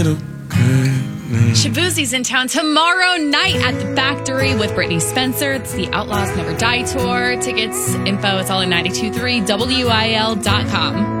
little crazy. Shaboozie's in town tomorrow night at the Factory with Brittany Spencer. It's the Outlaws Never Die Tour. Tickets, info, it's all at 92.3 WIL.com.